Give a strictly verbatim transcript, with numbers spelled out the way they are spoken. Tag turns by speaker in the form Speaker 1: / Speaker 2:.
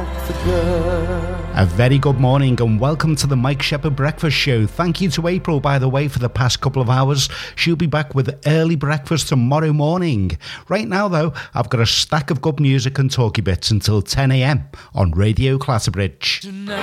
Speaker 1: back the girl.
Speaker 2: A very good morning and welcome to the Mike Shepherd Breakfast Show. Thank you to April, by the way, for the past couple of hours. She'll be back with early breakfast tomorrow morning. Right now, though, I've got a stack of good music and talky bits until ten a.m. on Radio Clatterbridge.
Speaker 1: Tonight.